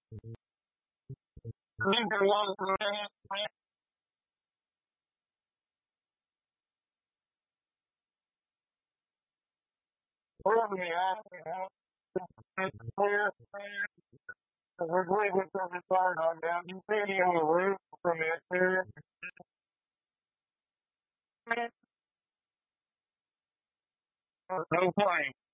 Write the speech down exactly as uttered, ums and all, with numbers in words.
We're going with the start on down. You see any on the roof from the exterior? No plane.